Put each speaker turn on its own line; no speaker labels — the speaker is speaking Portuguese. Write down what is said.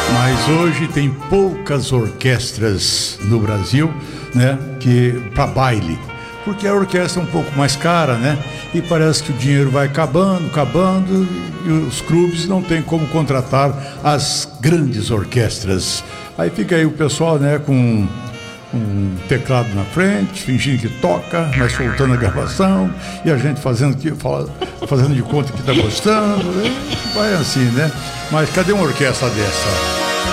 Mas hoje tem poucas orquestras no Brasil, né, que para baile, porque a orquestra é um pouco mais cara, né? E parece que o dinheiro vai acabando e os clubes não têm como contratar as grandes orquestras. Aí fica aí o pessoal, né, com um teclado na frente, fingindo que toca, mas soltando a gravação, e a gente fazendo de conta que está gostando, vai assim, né? Mas cadê uma orquestra dessa?